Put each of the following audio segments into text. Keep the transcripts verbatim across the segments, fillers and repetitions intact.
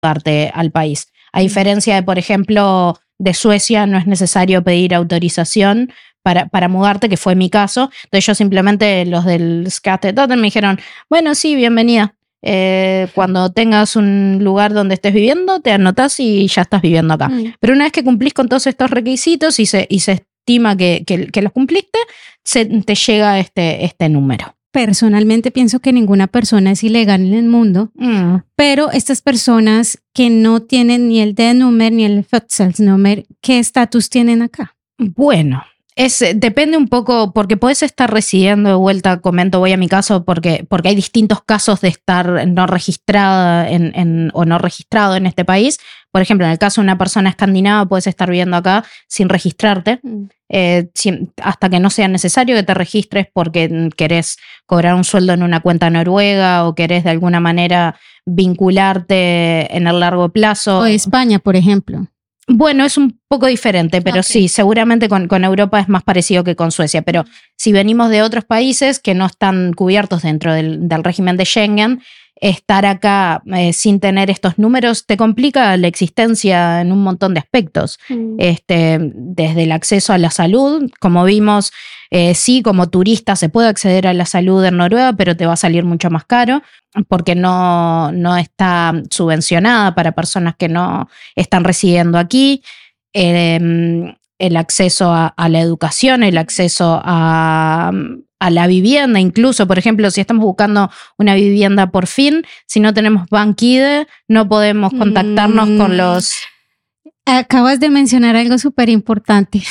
mudarte al país. A diferencia de, por ejemplo, de Suecia, no es necesario pedir autorización para, para mudarte, que fue mi caso. Entonces yo simplemente, los del Skatteetaten me dijeron, bueno, sí, bienvenida. Eh, cuando tengas un lugar donde estés viviendo, te anotás y ya estás viviendo acá. Mm. Pero una vez que cumplís con todos estos requisitos y se, y se estima que, que, que los cumpliste, se, te llega este, este número. Personalmente pienso que ninguna persona es ilegal en el mundo, mm. pero estas personas que no tienen ni el D-Nummer ni el Födselsnummer, ¿qué estatus tienen acá? Bueno, es, depende un poco, porque puedes estar residiendo de vuelta, comento, voy a mi caso, porque, porque hay distintos casos de estar no registrada en, en, o no registrado en este país. Por ejemplo, en el caso de una persona escandinava, puedes estar viviendo acá sin registrarte, mm. eh, sin, hasta que no sea necesario que te registres porque querés cobrar un sueldo en una cuenta noruega o querés de alguna manera vincularte en el largo plazo. O España, por ejemplo. Bueno, es un poco diferente, pero okay. sí, seguramente con, con Europa es más parecido que con Suecia, pero si venimos de otros países que no están cubiertos dentro del, del régimen de Schengen, estar acá eh, sin tener estos números te complica la existencia en un montón de aspectos, mm. este, desde el acceso a la salud, como vimos, eh, sí, como turista se puede acceder a la salud en Noruega, pero te va a salir mucho más caro porque no, no está subvencionada para personas que no están residiendo aquí. Eh, el acceso a, a la educación, el acceso a, a la vivienda, incluso, por ejemplo, si estamos buscando una vivienda por fin, si no tenemos BankID, no podemos contactarnos mm. con los... Acabas de mencionar algo súper importante.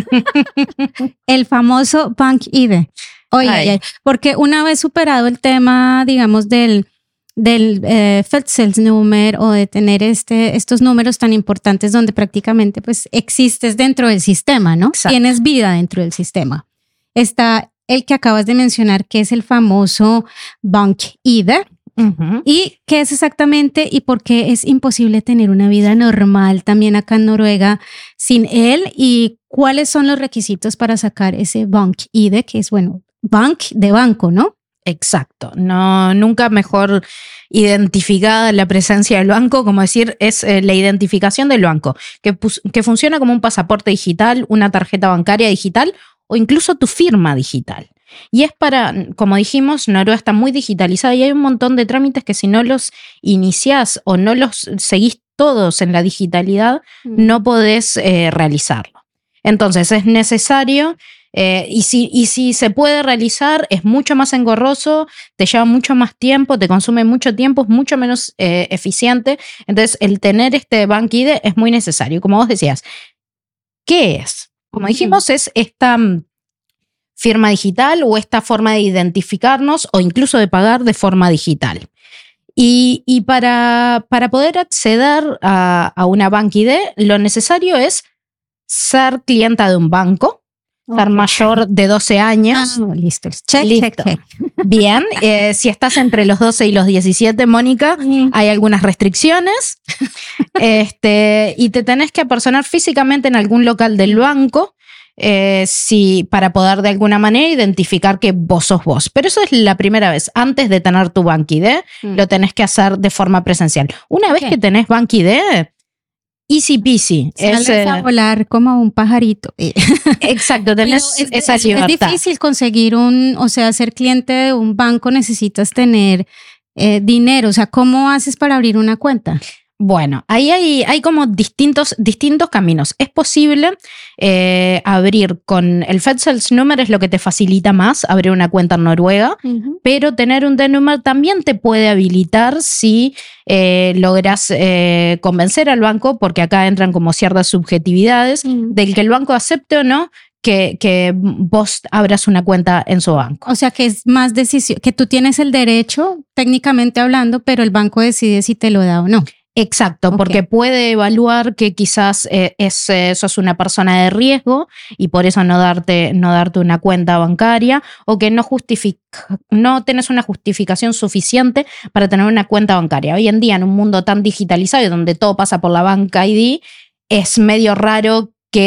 El famoso BankID. Oye, ay. Porque una vez superado el tema, digamos, del... del eh, Födselsnummer o de tener este, estos números tan importantes donde prácticamente pues existes dentro del sistema, ¿no? Exacto. Tienes vida dentro del sistema. Está el que acabas de mencionar, que es el famoso BankID. Uh-huh. ¿Y qué es exactamente y por qué es imposible tener una vida normal también acá en Noruega sin él? ¿Y cuáles son los requisitos para sacar ese BankID, que es, bueno, bank de banco, ¿no? Exacto, no, nunca mejor identificada la presencia del banco, como decir, es eh, la identificación del banco, que, que funciona como un pasaporte digital, una tarjeta bancaria digital o incluso tu firma digital. Y es para, como dijimos, Noruega está muy digitalizada y hay un montón de trámites que si no los iniciás o no los seguís todos en la digitalidad, mm. no podés eh, realizarlo. Entonces es necesario... Eh, y, si, y si se puede realizar, es mucho más engorroso, te lleva mucho más tiempo, te consume mucho tiempo, es mucho menos eh, eficiente. Entonces, el tener este BankID es muy necesario. Como vos decías, ¿qué es? Como dijimos, es esta firma digital o esta forma de identificarnos o incluso de pagar de forma digital. Y, y para, para poder acceder a, a una BankID, lo necesario es ser clienta de un banco, estar okay. mayor de doce años. Ah, listo. Check, listo. check, check. Bien. Eh, si estás entre los doce y los diecisiete, Mónica, mm. hay algunas restricciones. este, y te tenés que apersonar físicamente en algún local del banco eh, si, para poder de alguna manera identificar que vos sos vos. Pero eso es la primera vez. Antes de tener tu BankID, mm. lo tenés que hacer de forma presencial. Una okay. vez que tenés BankID, easy peasy. Sales es, a volar como un pajarito. Exacto, tenés es, esa es, libertad. Es difícil conseguir un, o sea, ser cliente de un banco necesitas tener eh, dinero. O sea, ¿cómo haces para abrir una cuenta? Bueno, ahí hay, hay como distintos, distintos caminos. Es posible eh, abrir con el Födselsnummer, es lo que te facilita más abrir una cuenta en Noruega, uh-huh. pero tener un D-Nummer también te puede habilitar si eh, logras eh, convencer al banco, porque acá entran como ciertas subjetividades, uh-huh. del que el banco acepte o no que, que vos abras una cuenta en su banco. O sea que es más decisión, que tú tienes el derecho, técnicamente hablando, pero el banco decide si te lo da o no. Exacto, okay. porque puede evaluar que quizás eh, es, eh, sos una persona de riesgo y por eso no darte, no darte una cuenta bancaria o que no, justifica, no tenés una justificación suficiente para tener una cuenta bancaria. Hoy en día, en un mundo tan digitalizado y donde todo pasa por la BankID, es medio raro que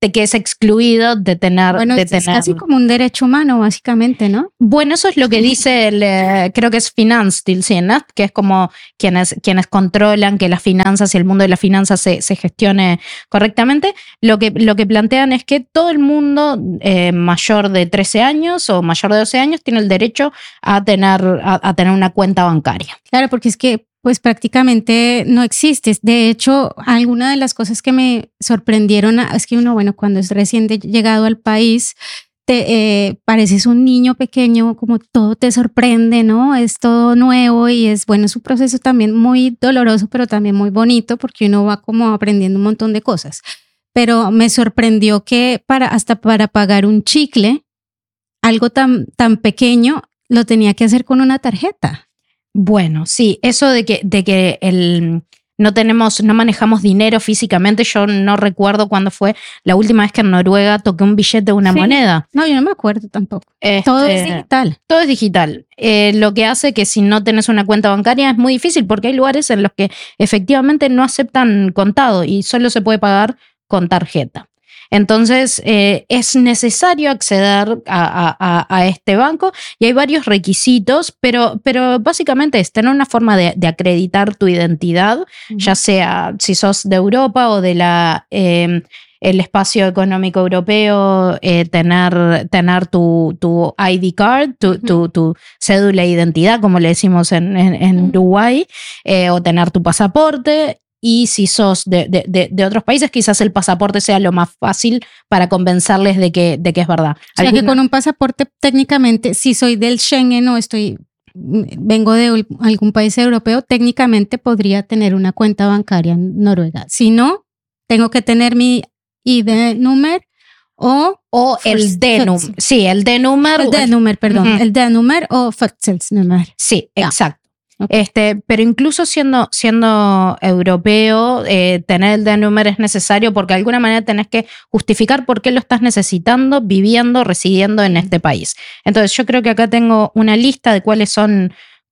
de que es excluido de tener... Bueno, de es tener... casi como un derecho humano, básicamente, ¿no? Bueno, eso es lo que dice, el, eh, creo que es Finanstilsynet, que es como quienes, quienes controlan que las finanzas y el mundo de las finanzas se, se gestione correctamente. Lo que, lo que plantean es que todo el mundo eh, mayor de trece años o mayor de doce años tiene el derecho a tener, a, a tener una cuenta bancaria. Claro, porque es que pues prácticamente no existe. De hecho, alguna de las cosas que me sorprendieron es que uno, bueno, cuando es recién de, llegado al país, te eh, pareces un niño pequeño, como todo te sorprende, ¿no? Es todo nuevo y es, bueno, es un proceso también muy doloroso, pero también muy bonito porque uno va como aprendiendo un montón de cosas. Pero me sorprendió que para, hasta para pagar un chicle, algo tan, tan pequeño, lo tenía que hacer con una tarjeta. Bueno, sí, eso de que, de que el, no tenemos, no manejamos dinero físicamente, yo no recuerdo cuándo fue la última vez que en Noruega toqué un billete de una sí. moneda. No, yo no me acuerdo tampoco. Este, todo es digital. Todo es digital. Eh, lo que hace que si no tenés una cuenta bancaria es muy difícil porque hay lugares en los que efectivamente no aceptan contado y solo se puede pagar con tarjeta. Entonces, eh, es necesario acceder a, a, a este banco y hay varios requisitos, pero, pero básicamente es tener una forma de, de acreditar tu identidad, uh-huh. ya sea si sos de Europa o de la... Eh, el espacio económico europeo, eh, tener, tener tu, tu I D card, tu, uh-huh. tu, tu cédula de identidad, como le decimos en, en, en uh-huh. Uruguay, eh, o tener tu pasaporte. Y si sos de, de, de, de otros países, quizás el pasaporte sea lo más fácil para convencerles de que, de que es verdad. O sea, ¿Alguna? que con un pasaporte, técnicamente, si soy del Schengen o estoy, vengo de algún país europeo, técnicamente podría tener una cuenta bancaria en Noruega. Si no, tengo que tener mi I D número o... O el D-número. Sí, el D-número. El D-número, perdón. Uh-huh. El D-número o fødselsnummer. Sí, yeah. exacto. Okay. Este, pero incluso siendo, siendo europeo, eh, tener el D-número es necesario porque de alguna manera tenés que justificar por qué lo estás necesitando, viviendo, residiendo en este país. Entonces yo creo que acá tengo una lista de cuáles son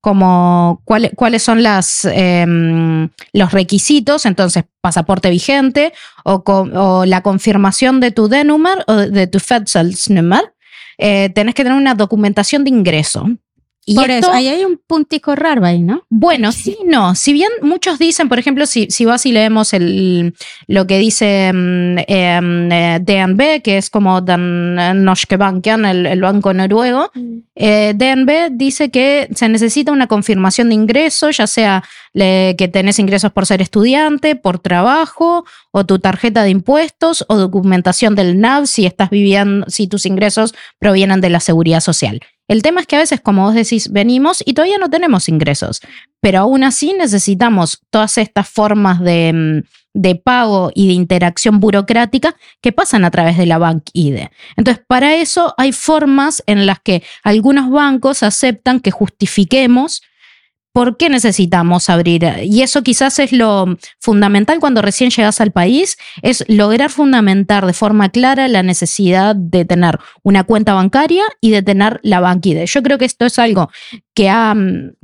como cuál, cuáles son las, eh, los requisitos. Entonces, pasaporte vigente o, o la confirmación de tu D-número o de tu fødselsnummer. Eh, tenés que tener una documentación de ingreso. Y por esto, eso, ahí hay un puntico raro ahí, ¿no? Bueno, sí, no. Si bien muchos dicen, por ejemplo, si, si vas y leemos el, lo que dice eh, D N B, que es como Den Norske Banken, el, el banco noruego, mm. eh, D N B dice que se necesita una confirmación de ingreso, ya sea le, que tenés ingresos por ser estudiante, por trabajo, o tu tarjeta de impuestos, o documentación del N A V si estás viviendo, si tus ingresos provienen de la seguridad social. El tema es que a veces, como vos decís, venimos y todavía no tenemos ingresos, pero aún así necesitamos todas estas formas de, de pago y de interacción burocrática que pasan a través de la Bank I D. Entonces, para eso hay formas en las que algunos bancos aceptan que justifiquemos ¿por qué necesitamos abrir? Y eso quizás es lo fundamental cuando recién llegas al país, es lograr fundamentar de forma clara la necesidad de tener una cuenta bancaria y de tener la Bank I D. Yo creo que esto es algo que ha...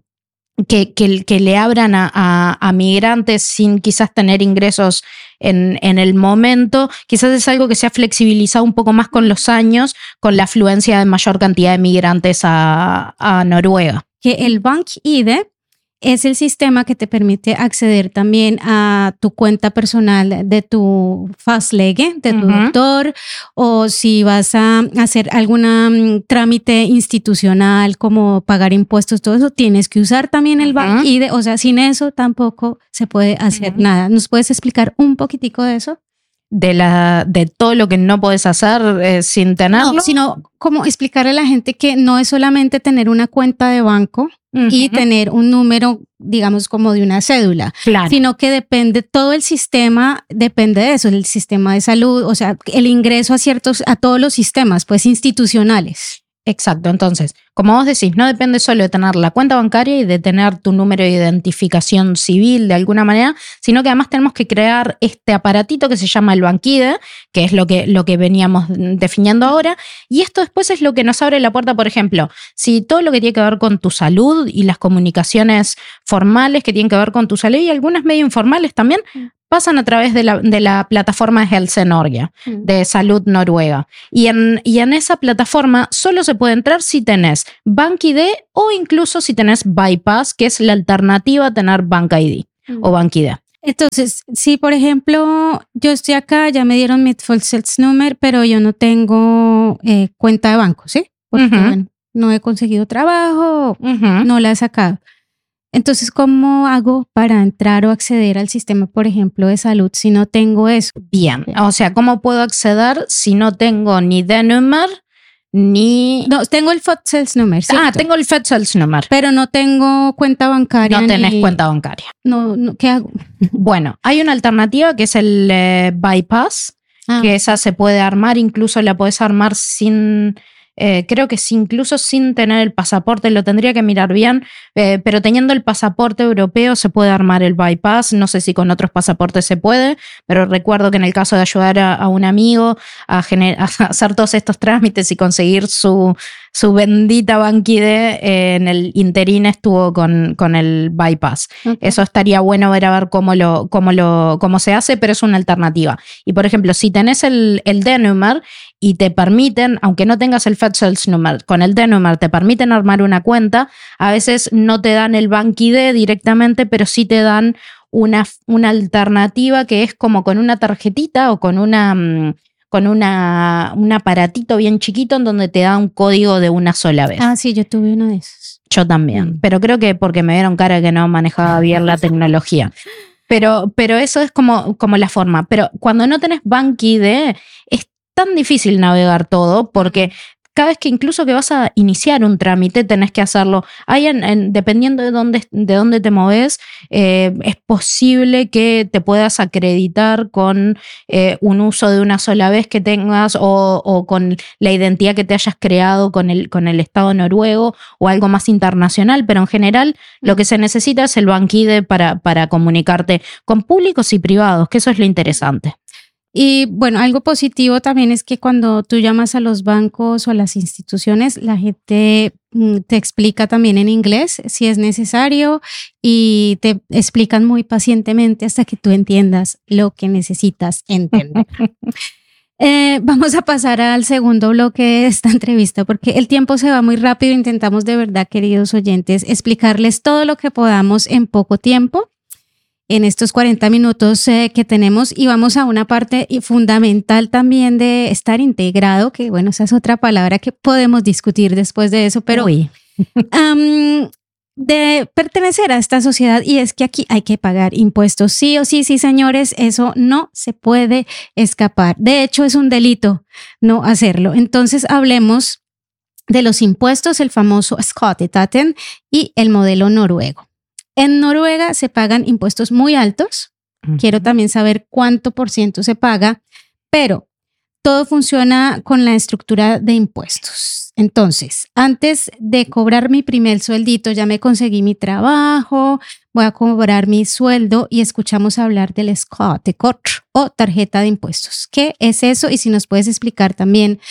Que, que, que le abran a, a, a migrantes sin quizás tener ingresos en, en el momento, quizás es algo que se ha flexibilizado un poco más con los años, con la afluencia de mayor cantidad de migrantes a, a Noruega. Que el Bank I D es el sistema que te permite acceder también a tu cuenta personal de tu fastlege, de tu uh-huh. doctor, o si vas a hacer algún um, trámite institucional como pagar impuestos, todo eso, tienes que usar también el uh-huh. Bank I D. O sea, sin eso tampoco se puede hacer uh-huh. nada. ¿Nos puedes explicar un poquitico de eso? De, la, de todo lo que no puedes hacer eh, sin tenerlo. No, sino como explicarle a la gente que no es solamente tener una cuenta de banco uh-huh. y tener un número, digamos, como de una cédula, claro. sino que depende, todo el sistema depende de eso, el sistema de salud, o sea, el ingreso a ciertos, a todos los sistemas, pues, institucionales. Exacto, entonces, como vos decís, no depende solo de tener la cuenta bancaria y de tener tu número de identificación civil de alguna manera, sino que además tenemos que crear este aparatito que se llama el Bank I D, que es lo que, lo que veníamos definiendo ahora, y esto después es lo que nos abre la puerta, por ejemplo, si todo lo que tiene que ver con tu salud y las comunicaciones formales que tienen que ver con tu salud y algunas medio informales también, pasan a través de la, de la plataforma Helse Norge, mm. de Salud Noruega. Y en, y en esa plataforma solo se puede entrar si tenés BankID o incluso si tenés Bypass, que es la alternativa a tener BankID mm. o BankID. Entonces, si por ejemplo yo estoy acá, ya me dieron mi número, pero yo no tengo eh, cuenta de banco, ¿sí? Porque uh-huh. bueno, no he conseguido trabajo, uh-huh. no la he sacado. Entonces, ¿cómo hago para entrar o acceder al sistema, por ejemplo, de salud si no tengo eso? Bien, o sea, ¿cómo puedo acceder si no tengo ni de número ni... No, tengo el número. Ah, tengo el número. Pero no tengo cuenta bancaria. No tenés ni... cuenta bancaria. No, no, ¿qué hago? Bueno, hay una alternativa que es el eh, Bypass, ah. que esa se puede armar, incluso la podés armar sin... Eh, creo que sí, incluso sin tener el pasaporte, lo tendría que mirar bien, eh, pero teniendo el pasaporte europeo se puede armar el Bypass. No sé si con otros pasaportes se puede, pero recuerdo que en el caso de ayudar a, a un amigo a, gener- a hacer todos estos trámites y conseguir su, su bendita BankID, eh, en el interín estuvo con, con el Bypass. Okay. Eso estaría bueno ver a ver cómo, lo, cómo, lo, cómo se hace, pero es una alternativa. Y por ejemplo, si tenés el, el D-Number y te permiten, aunque no tengas el número, con el D-Number te permiten armar una cuenta, a veces no te dan el BankID directamente, pero sí te dan una, una alternativa que es como con una tarjetita o con una... con una, un aparatito bien chiquito en donde te da un código de una sola vez. Ah, sí, yo tuve uno de esos. Yo también, mm. pero creo que porque me dieron cara que no manejaba bien la tecnología. Pero, pero eso es como, como la forma. Pero cuando no tenés BankID es tan difícil navegar todo porque cada vez que incluso que vas a iniciar un trámite tenés que hacerlo. Hay en, en, dependiendo de dónde, de dónde te moves, eh, es posible que te puedas acreditar con eh, un uso de una sola vez que tengas o, o con la identidad que te hayas creado con el, con el Estado noruego o algo más internacional, pero en general lo que se necesita es el BankID para, para comunicarte con públicos y privados, que eso es lo interesante. Y bueno, algo positivo también es que cuando tú llamas a los bancos o a las instituciones, la gente te explica también en inglés si es necesario y te explican muy pacientemente hasta que tú entiendas lo que necesitas entender. eh, vamos a pasar al segundo bloque de esta entrevista porque el tiempo se va muy rápido. Intentamos de verdad, queridos oyentes, explicarles todo lo que podamos en poco tiempo. En estos cuarenta minutos eh, que tenemos y vamos a una parte fundamental también de estar integrado, que bueno, esa es otra palabra que podemos discutir después de eso, pero um, de pertenecer a esta sociedad y es que aquí hay que pagar impuestos, sí o sí, sí señores, eso no se puede escapar. De hecho, es un delito no hacerlo. Entonces hablemos de los impuestos, el famoso Skattetaten y el modelo noruego. En Noruega se pagan impuestos muy altos. Uh-huh. Quiero también saber cuánto por ciento se paga, pero todo funciona con la estructura de impuestos. Entonces, antes de cobrar mi primer sueldito, ya me conseguí mi trabajo, voy a cobrar mi sueldo y escuchamos hablar del skattekort o tarjeta de impuestos. ¿Qué es eso? Y si nos puedes explicar también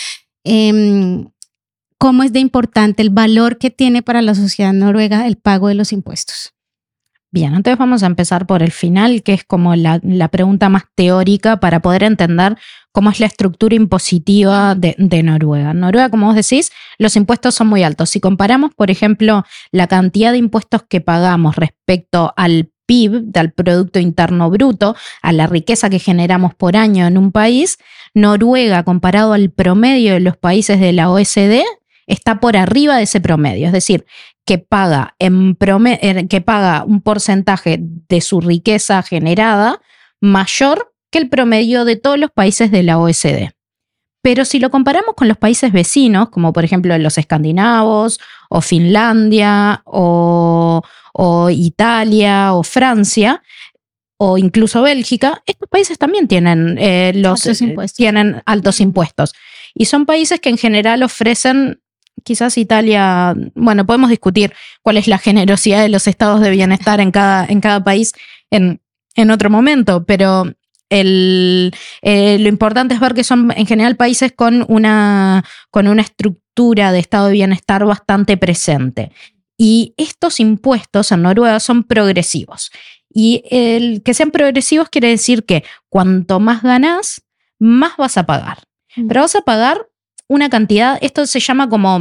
eh, cómo es de importante el valor que tiene para la sociedad noruega el pago de los impuestos. Bien, entonces vamos a empezar por el final, que es como la, la pregunta más teórica para poder entender cómo es la estructura impositiva de, de Noruega. En Noruega, como vos decís, los impuestos son muy altos. Si comparamos, por ejemplo, la cantidad de impuestos que pagamos respecto al P I B, al Producto Interno Bruto, a la riqueza que generamos por año en un país, Noruega, comparado al promedio de los países de la O E C D, está por arriba de ese promedio. Es decir, que paga, en promedio, que paga un porcentaje de su riqueza generada mayor que el promedio de todos los países de la O E C D. Pero si lo comparamos con los países vecinos, como por ejemplo los escandinavos, o Finlandia, o, o Italia, o Francia, o incluso Bélgica, estos países también tienen, eh, los, altos impuestos. tienen altos impuestos. Y son países que en general ofrecen... Quizás Italia, bueno, podemos discutir cuál es la generosidad de los estados de bienestar en cada, en cada país en, en otro momento, pero el, eh, lo importante es ver que son en general países con una, con una estructura de estado de bienestar bastante presente. Y estos impuestos en Noruega son progresivos. Y el que sean progresivos quiere decir que cuanto más ganás, más vas a pagar. Mm. Pero vas a pagar una cantidad, esto se llama como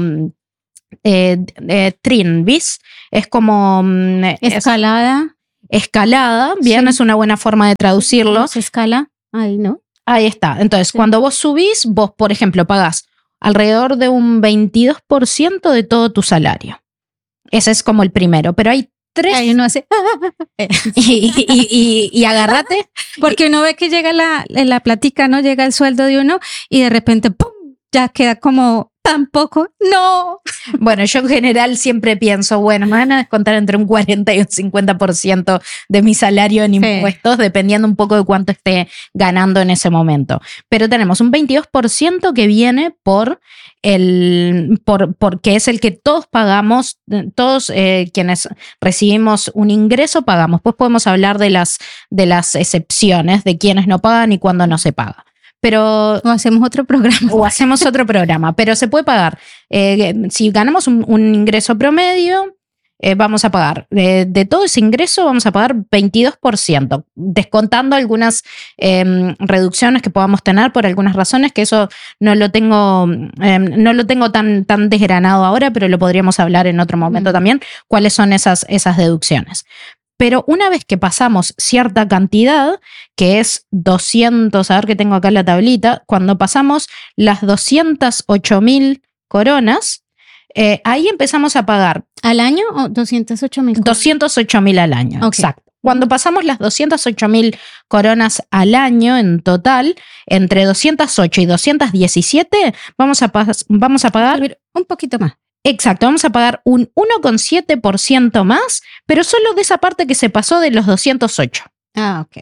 eh, eh, trin, ¿vis? Es como... Escalada. Es, escalada, bien, sí. Es una buena forma de traducirlo. Se escala, ahí, ¿no? Ahí está. Entonces, sí. Cuando vos subís, vos, por ejemplo, pagás alrededor de un veintidós por ciento de todo tu salario. Ese es como el primero, pero hay tres. Ahí uno hace. y, y, y, y agárrate. Porque uno ve que llega la, la platica, ¿no? Llega el sueldo de uno y de repente, ¡pum! Ya queda como tampoco. ¡No! Bueno, yo en general siempre pienso, bueno, me van a descontar entre un cuarenta y un cincuenta por ciento de mi salario en impuestos, sí. Dependiendo un poco de cuánto esté ganando en ese momento. Pero tenemos un veintidós por ciento que viene por el, por, porque es el que todos pagamos, todos eh, quienes recibimos un ingreso pagamos. Pues podemos hablar de las, de las excepciones, de quienes no pagan y cuándo no se paga. Pero, o hacemos otro programa. O hacemos otro programa, pero se puede pagar. Eh, si ganamos un, un ingreso promedio, eh, vamos a pagar. Eh, de todo ese ingreso vamos a pagar veintidós por ciento, descontando algunas eh, reducciones que podamos tener por algunas razones, que eso no lo tengo, eh, no lo tengo tan, tan desgranado ahora, pero lo podríamos hablar en otro momento mm. también, cuáles son esas, esas deducciones. Pero una vez que pasamos cierta cantidad, que es doscientos, a ver que tengo acá la tablita, cuando pasamos las doscientas ocho mil coronas, eh, ahí empezamos a pagar. ¿Al año o doscientos ocho mil? doscientos ocho mil al año, okay. Exacto. Cuando pasamos las doscientas ocho mil coronas al año en total, entre doscientas ocho y doscientas diecisiete, vamos a, vamos a pagar un poquito más. Exacto, vamos a pagar un uno coma siete por ciento más, pero solo de esa parte que se pasó de los doscientos ocho. Ah, ok.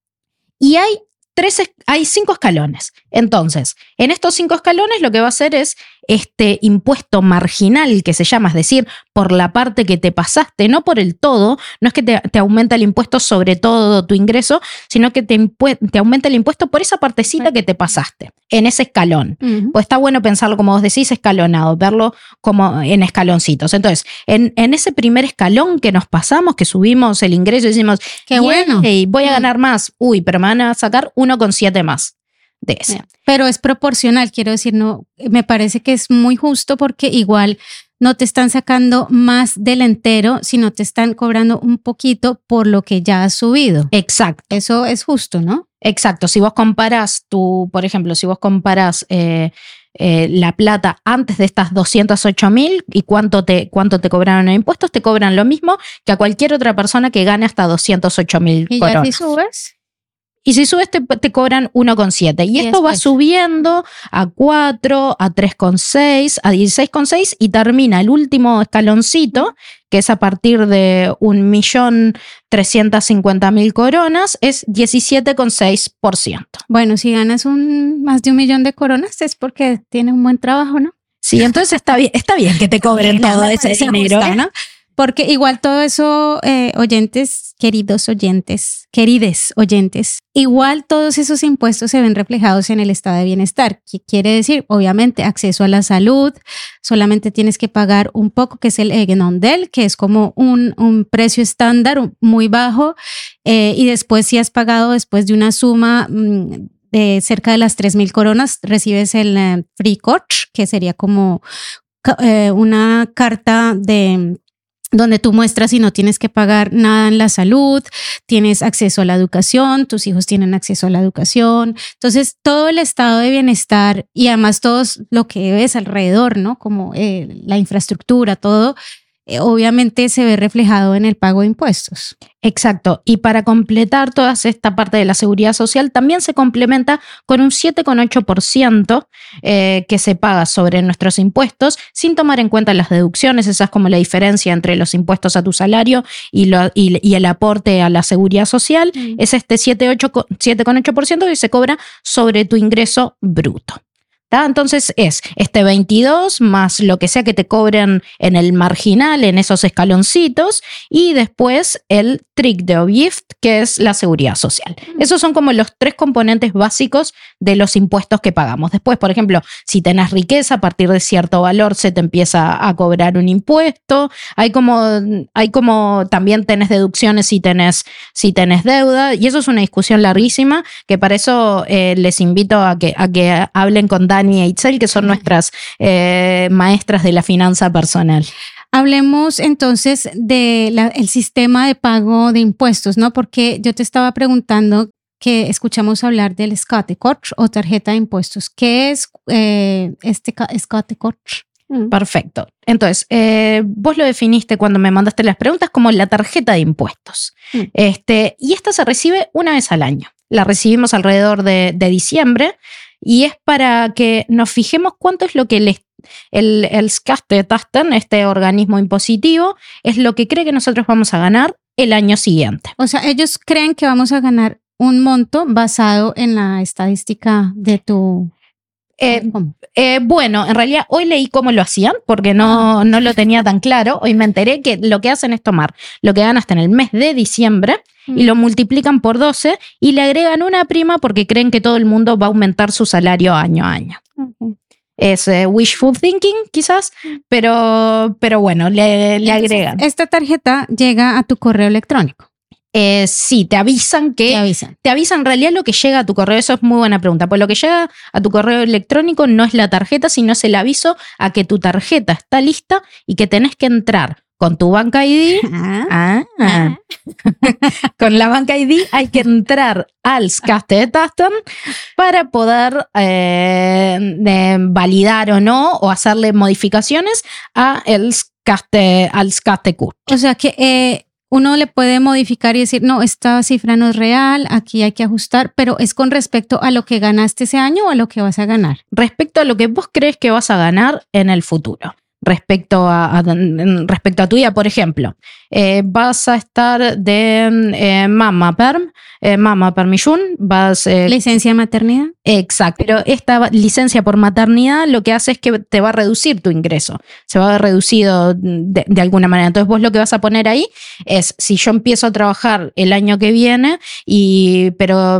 Y hay, tres, hay cinco escalones. Entonces, en estos cinco escalones lo que va a hacer es este impuesto marginal que se llama, es decir, por la parte que te pasaste, no por el todo, no es que te, te aumenta el impuesto sobre todo tu ingreso, sino que te, impue, te aumenta el impuesto por esa partecita que te pasaste, en ese escalón. Uh-huh. Pues está bueno pensarlo, como vos decís, escalonado, verlo como en escaloncitos. Entonces, en, en ese primer escalón que nos pasamos, que subimos el ingreso y decimos, qué bueno, hey, voy a ganar más, uy, pero me van a sacar uno coma siete más. De ese. Pero es proporcional, quiero decir, no, me parece que es muy justo porque igual no te están sacando más del entero, sino te están cobrando un poquito por lo que ya has subido. Exacto. Eso es justo, ¿no? Exacto. Si vos comparas tu, por ejemplo, si vos comparas eh, eh, la plata antes de estas doscientos ocho mil y cuánto te, cuánto te cobraron en impuestos, te cobran lo mismo que a cualquier otra persona que gane hasta doscientos ocho mil coronas. ¿Y ya si subes? Y si subes te, te cobran uno coma siete. Y, y esto va subiendo a cuatro, a tres coma seis, a dieciséis coma seis y termina el último escaloncito, que es a partir de un millón trescientas cincuenta mil coronas, es diecisiete coma seis por ciento. Bueno, si ganas un, más de un millón de coronas es porque tienes un buen trabajo, ¿no? Sí, entonces está bien, está bien que te cobren todo ese dinero, justa, ¿no? Porque igual todo eso, eh, oyentes, queridos oyentes, querides oyentes, igual todos esos impuestos se ven reflejados en el estado de bienestar. ¿Qué quiere decir? Obviamente, acceso a la salud, solamente tienes que pagar un poco, que es el Egenondel, que es como un, un precio estándar muy bajo, eh, y después si has pagado después de una suma mmm, de cerca de las tres mil coronas, recibes el eh, Free Coach, que sería como eh, una carta de... donde tú muestras si no tienes que pagar nada en la salud, tienes acceso a la educación, tus hijos tienen acceso a la educación. Entonces, todo el estado de bienestar y además todo lo que ves alrededor, ¿no? Como eh, la infraestructura, todo, eh, obviamente se ve reflejado en el pago de impuestos. Exacto. Y para completar toda esta parte de la seguridad social, también se complementa con un siete coma ocho por ciento eh, que se paga sobre nuestros impuestos sin tomar en cuenta las deducciones. Esa es como la diferencia entre los impuestos a tu salario y, lo, y, y el aporte a la seguridad social. Mm. Es este siete coma ocho por ciento que se cobra sobre tu ingreso bruto. ¿tá? Entonces es este veintidós más lo que sea que te cobren en el marginal, en esos escaloncitos, y después el trick de O B I F T, que es la seguridad social. Esos son como los tres componentes básicos de los impuestos que pagamos. Después, por ejemplo, si tenés riqueza, a partir de cierto valor se te empieza a cobrar un impuesto. Hay como, hay como también tenés deducciones si tenés, si tenés deuda, y eso es una discusión larguísima, que para eso eh, les invito a que, a que hablen con Dani e Itzel, que son nuestras eh, maestras de la finanza personal. Hablemos entonces del sistema de pago de impuestos, ¿no? Porque yo te estaba preguntando que escuchamos hablar del Skattekort o tarjeta de impuestos. ¿Qué es eh, este Skattekort? Mm. Perfecto. Entonces, eh, vos lo definiste cuando me mandaste las preguntas como la tarjeta de impuestos. Mm. Este, y esta se recibe una vez al año. La recibimos alrededor de, de diciembre y es para que nos fijemos cuánto es lo que les El, el Skattetasten, este organismo impositivo, es lo que cree que nosotros vamos a ganar el año siguiente. O sea, ellos creen que vamos a ganar un monto basado en la estadística de tu... Eh, eh, bueno, en realidad hoy leí cómo lo hacían porque no, no lo tenía tan claro. Hoy me enteré que lo que hacen es tomar lo que ganaste en el mes de diciembre mm. y lo multiplican por doce y le agregan una prima porque creen que todo el mundo va a aumentar su salario año a año. Okay. Es eh, wishful thinking, quizás, pero, pero bueno, le, le agregan. Esta tarjeta llega a tu correo electrónico. Eh, sí, te avisan que... Te avisan. Te avisan en realidad lo que llega a tu correo. Eso es muy buena pregunta. Pues lo que llega a tu correo electrónico no es la tarjeta, sino es el aviso a que tu tarjeta está lista y que tenés que entrar con tu Bank I D. Ah. Ah. Con la Bank I D hay que entrar al Skattetasten para poder eh, de validar o no o hacerle modificaciones a el Skatte, al Skattekort. O sea que... Eh... Uno le puede modificar y decir, no, esta cifra no es real, aquí hay que ajustar, pero ¿es con respecto a lo que ganaste ese año o a lo que vas a ganar? Respecto a lo que vos crees que vas a ganar en el futuro. Respecto a, a, respecto a tu vida, por ejemplo, eh, vas a estar de eh, Mama Perm, eh, Mama Permission, vas... Eh, ¿Licencia de maternidad? Exacto, pero esta licencia por maternidad lo que hace es que te va a reducir tu ingreso, se va a ver reducido de, de alguna manera. Entonces vos lo que vas a poner ahí es, si yo empiezo a trabajar el año que viene, y, pero,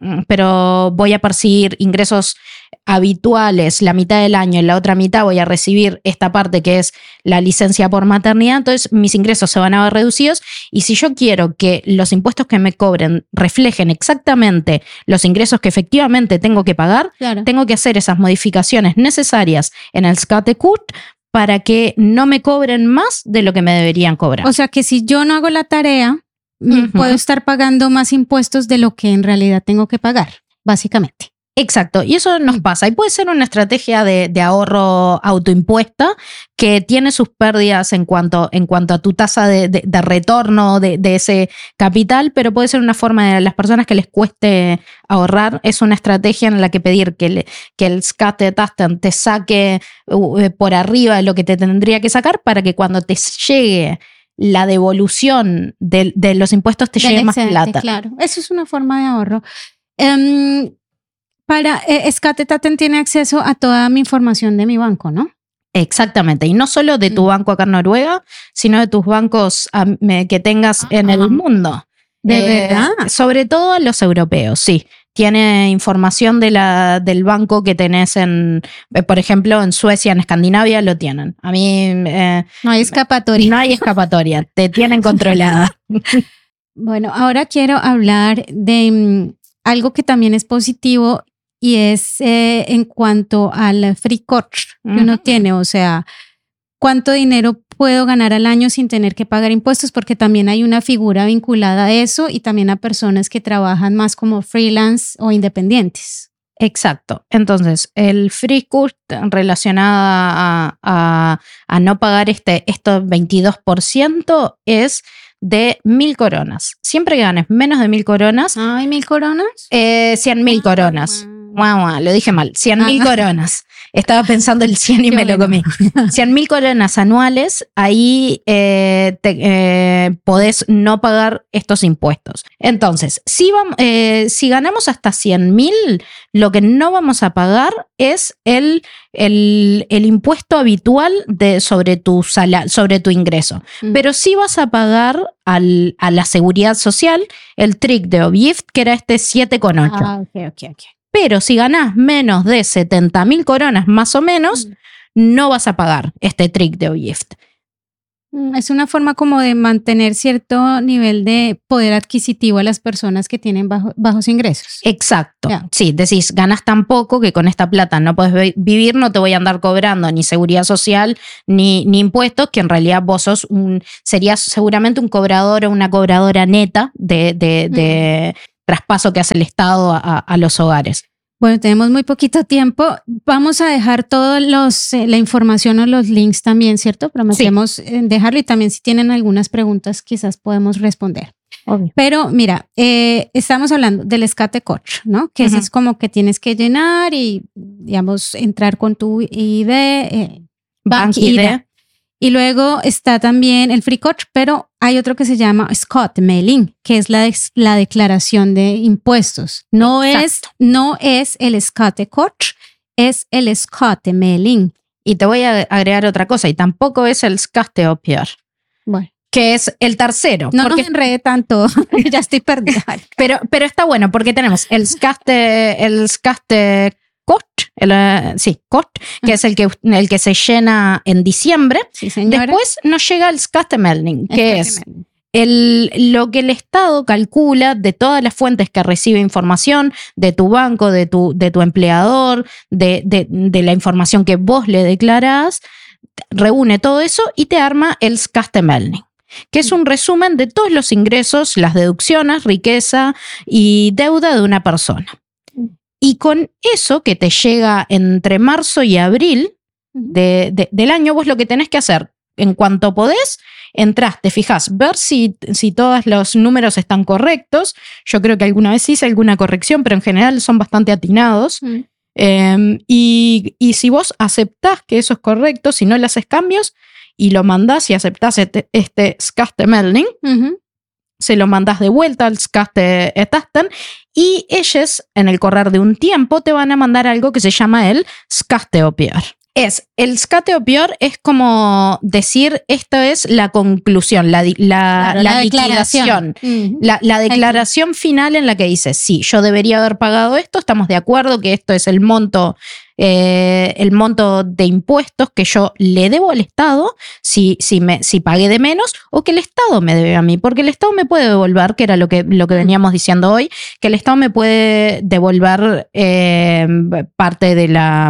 pero voy a percibir ingresos habituales la mitad del año, en la otra mitad voy a recibir esta parte que es la licencia por maternidad, entonces mis ingresos se van a ver reducidos, y si yo quiero que los impuestos que me cobren reflejen exactamente los ingresos que efectivamente tengo que pagar, claro, tengo que hacer esas modificaciones necesarias en el Skattekort para que no me cobren más de lo que me deberían cobrar. O sea que si yo no hago la tarea, uh-huh, puedo estar pagando más impuestos de lo que en realidad tengo que pagar, básicamente. Exacto, y eso nos pasa. Y puede ser una estrategia de, de ahorro autoimpuesta que tiene sus pérdidas en cuanto, en cuanto a tu tasa de, de, de retorno de, de ese capital, pero puede ser una forma de las personas que les cueste ahorrar. Es una estrategia en la que pedir que, le, que el Skattetasten te saque uh, por arriba de lo que te tendría que sacar para que cuando te llegue la devolución de, de los impuestos te llegue más plata. Claro, eso es una forma de ahorro. Um, Para eh, Skattetasten tiene acceso a toda mi información de mi banco, ¿no? Exactamente, y no solo de tu banco acá en Noruega, sino de tus bancos um, que tengas en el mundo. ¿De eh, verdad? Sobre todo los europeos, sí. Tiene información de la, del banco que tenés en, por ejemplo, en Suecia, en Escandinavia, lo tienen. A mí... Eh, no hay escapatoria. No hay escapatoria, te tienen controlada. Bueno, ahora quiero hablar de um, algo que también es positivo, y es eh, en cuanto al frikort que uh-huh. uno tiene, o sea, cuánto dinero puedo ganar al año sin tener que pagar impuestos, porque también hay una figura vinculada a eso y también a personas que trabajan más como freelance o independientes. Exacto. Entonces, el frikort relacionado a, a, a no pagar este, este veintidós por ciento es de mil coronas. Siempre que ganes menos de mil coronas. ¿Ay, mil coronas? Eh, cien mil coronas. Wow, wow, lo dije mal, cien mil coronas. Estaba pensando el cien y me lo comí. cien mil coronas anuales, ahí eh, te, eh, podés no pagar estos impuestos. Entonces, si, vamos, eh, si ganamos hasta cien mil, lo que no vamos a pagar es el, el, el impuesto habitual de, sobre, tu sala, sobre tu ingreso. Mm. Pero sí vas a pagar al, a la seguridad social el trick de Obgift, que era este siete coma ocho. Ah, ok, ok, ok. Pero si ganás menos de setenta mil coronas más o menos, mm. no vas a pagar este trick de Obgift. Es una forma como de mantener cierto nivel de poder adquisitivo a las personas que tienen bajo, bajos ingresos. Exacto. Yeah. Sí, decís, ganas tan poco que con esta plata no puedes vivir, no te voy a andar cobrando ni seguridad social ni, ni impuestos, que en realidad vos sos un, serías seguramente un cobrador o una cobradora neta de, de, mm. de traspaso que hace el Estado a, a los hogares. Bueno, tenemos muy poquito tiempo. Vamos a dejar toda eh, la información o los links también, ¿cierto? Prometemos sí. dejarlo y también si tienen algunas preguntas quizás podemos responder. Obvio. Pero mira, eh, estamos hablando del Skattekortet, ¿no? Que uh-huh. ese es como que tienes que llenar y, digamos, entrar con tu I D, eh, Bank I D. Y luego está también el Frikort, pero hay otro que se llama Skattemelding, que es la, de, la declaración de impuestos. No es, no es el Skattekortet, es el Skattemelding. Y te voy a agregar otra cosa, y tampoco es el Skatteoppgjør, bueno. que es el tercero. No porque, nos enredé tanto, ya estoy perdida. pero, pero está bueno, porque tenemos el Skatte, el Skatte Kort, el, uh, sí, Kort, que uh-huh. es el que, el que se llena en diciembre. Sí, señora. Después nos llega el Skattemelding, que es el, lo que el Estado calcula de todas las fuentes que recibe información, de tu banco, de tu, de tu empleador, de, de, de la información que vos le declarás, reúne todo eso y te arma el Skattemelding, que es un resumen de todos los ingresos, las deducciones, riqueza y deuda de una persona. Y con eso que te llega entre marzo y abril de, de, del año, vos lo que tenés que hacer, en cuanto podés, entrás, te fijás, ver si, si todos los números están correctos. Yo creo que alguna vez hice alguna corrección, pero en general son bastante atinados. Mm. Eh, y, y si vos aceptás que eso es correcto, si no le haces cambios y lo mandás y aceptás este, este Skattemelding, uh-huh. se lo mandás de vuelta al Skatteetaten y ellos, en el correr de un tiempo, te van a mandar algo que se llama el Skatteoppgjør. Es, el Skatteoppgjør es como decir, esto es la conclusión, la, la, claro, la, la declaración, uh-huh. la, la declaración okay. final en la que dice, sí, yo debería haber pagado esto, estamos de acuerdo que esto es el monto, eh, el monto de impuestos que yo le debo al Estado si, si, me, si pagué de menos o que el Estado me debe a mí, porque el Estado me puede devolver, que era lo que, lo que veníamos diciendo hoy, que el Estado me puede devolver eh, parte de la...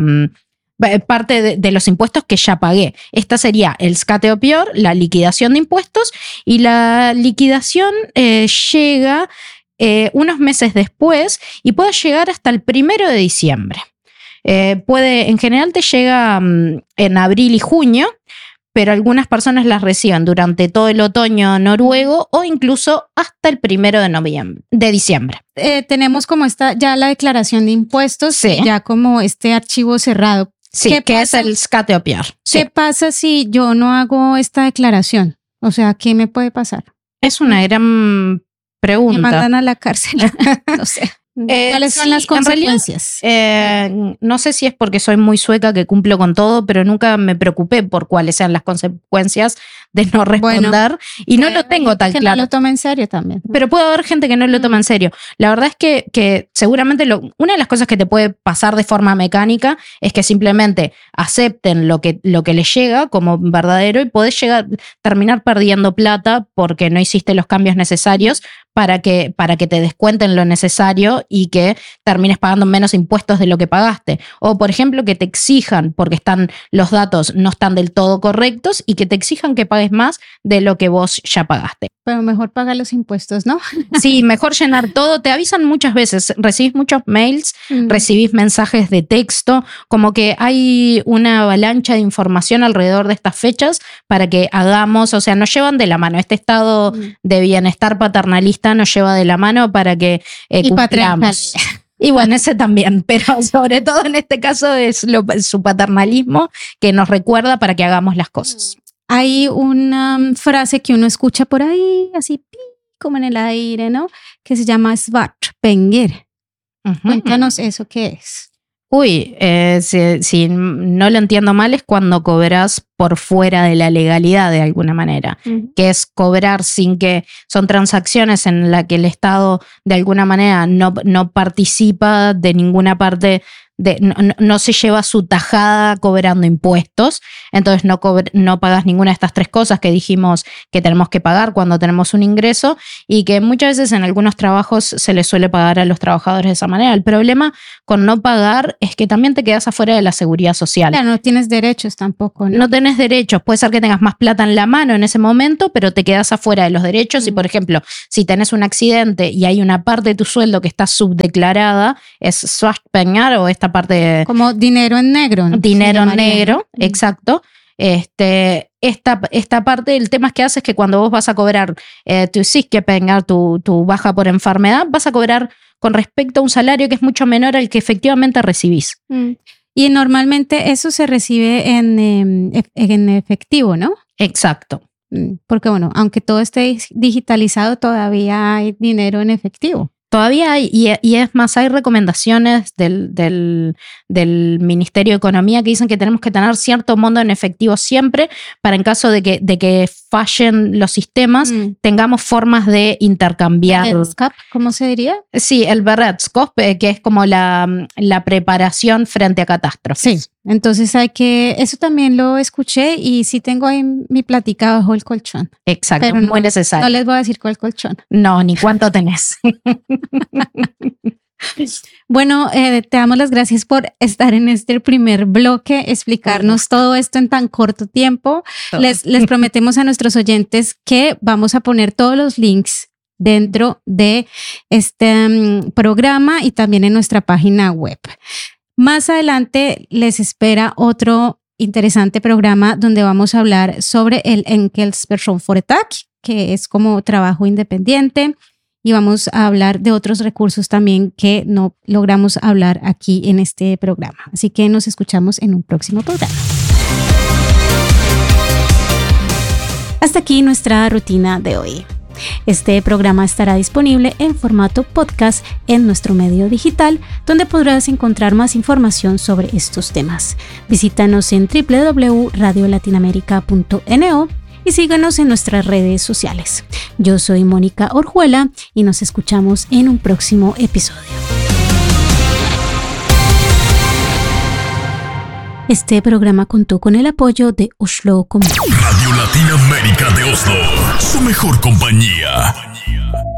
parte de, de los impuestos que ya pagué. Esta sería el Skatteoppgjør, la liquidación de impuestos, y la liquidación eh, llega eh, unos meses después y puede llegar hasta el primero de diciembre. Eh, puede, en general te llega um, en abril y junio, pero algunas personas las reciben durante todo el otoño noruego o incluso hasta el primero de noviembre, de diciembre. Eh, tenemos como esta ya la declaración de impuestos, sí. ya como este archivo cerrado. Sí, que pasa? Es el Skatteoppgjør. Sí. ¿Qué pasa si yo no hago esta declaración? O sea, ¿qué me puede pasar? Es una gran pregunta. Me mandan a la cárcel. No sé. Eh, ¿Cuáles son sí, las consecuencias? Realidad, eh, no sé si es porque soy muy sueca que cumplo con todo, pero nunca me preocupé por cuáles sean las consecuencias de no responder bueno, y no lo tengo tan que claro. No lo toma en serio también, ¿no? Pero puede haber gente que no lo toma en serio. La verdad es que, que seguramente lo, una de las cosas que te puede pasar de forma mecánica es que simplemente acepten lo que, lo que les llega como verdadero y podés llegar, terminar perdiendo plata porque no hiciste los cambios necesarios para que, para que te descuenten lo necesario y que termines pagando menos impuestos de lo que pagaste. O, por ejemplo, que te exijan, porque están, los datos no están del todo correctos, y que te exijan que pagues más de lo que vos ya pagaste. Pero mejor pagar los impuestos, ¿no? Sí, mejor llenar todo. Te avisan muchas veces. Recibís muchos mails, mm. recibís mensajes de texto, como que hay una avalancha de información alrededor de estas fechas para que hagamos, o sea, nos llevan de la mano. Este estado mm. de bienestar paternalista nos lleva de la mano para que eh, y cumplamos. Y bueno, ese también, pero sobre todo en este caso es lo, su paternalismo que nos recuerda para que hagamos las cosas. Hay una frase que uno escucha por ahí, así como en el aire, ¿no? Que se llama svartpengar. Uh-huh. Cuéntanos eso, ¿qué es? Uy, eh, si, si no lo entiendo mal, es cuando cobras por fuera de la legalidad de alguna manera, uh-huh. que es cobrar sin que, son transacciones en las que el Estado de alguna manera no, no participa de ninguna parte, de, no, no se lleva su tajada cobrando impuestos, entonces no, cobre, no pagas ninguna de estas tres cosas que dijimos que tenemos que pagar cuando tenemos un ingreso y que muchas veces en algunos trabajos se les suele pagar a los trabajadores de esa manera. El problema con no pagar es que también te quedas afuera de la seguridad social. Claro, no tienes derechos tampoco, ¿no? No tenés derechos, puede ser que tengas más plata en la mano en ese momento, pero te quedas afuera de los derechos. Mm. Y por ejemplo, si tenés un accidente y hay una parte de tu sueldo que está subdeclarada, es svartpengar o esta parte de, como dinero en negro, ¿no? Dinero en negro, mm. exacto. Este, esta, esta parte, el tema es que hace es que cuando vos vas a cobrar eh, tu syskepengar, tu, tu baja por enfermedad, vas a cobrar con respecto a un salario que es mucho menor al que efectivamente recibís. Mm. Y normalmente eso se recibe en, eh, en efectivo, ¿no? Exacto. Porque bueno, aunque todo esté digitalizado, todavía hay dinero en efectivo. Todavía hay, y, y es más, hay recomendaciones del, del, del Ministerio de Economía que dicen que tenemos que tener cierto monto en efectivo siempre para en caso de que, de que fallen los sistemas, mm. tengamos formas de intercambiar. ¿Beredskap? ¿Cómo se diría? Sí, el beredskap, que es como la, la preparación frente a catástrofes. Sí, entonces hay que, eso también lo escuché y sí tengo ahí mi platica bajo el colchón. Exacto, pero muy no, necesario. No les voy a decir cuál colchón. No, ni cuánto tenés. Bueno, eh, te damos las gracias por estar en este primer bloque, explicarnos todo esto en tan corto tiempo. Les, les prometemos a nuestros oyentes que vamos a poner todos los links dentro de este um, programa y también en nuestra página web. Más adelante les espera otro interesante programa donde vamos a hablar sobre el Enkelspersonforetak, que es como trabajo independiente. Y vamos a hablar de otros recursos también que no logramos hablar aquí en este programa. Así que nos escuchamos en un próximo programa. Hasta aquí nuestra rutina de hoy. Este programa estará disponible en formato podcast en nuestro medio digital, donde podrás encontrar más información sobre estos temas. Visítanos en doble u doble u doble u punto radio latinoamérica punto ene o y síganos en nuestras redes sociales. Yo soy Mónica Orjuela y nos escuchamos en un próximo episodio. Este programa contó con el apoyo de Oslo Común. Radio Latinoamérica de Oslo, su mejor compañía.